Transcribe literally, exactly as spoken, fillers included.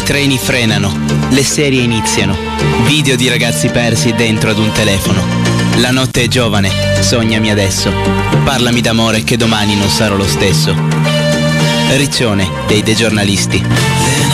treni frenano, le serie iniziano, video di ragazzi persi dentro ad un telefono. La notte è giovane, sognami adesso, parlami d'amore che domani non sarò lo stesso. Riccione dei De Giornalisti.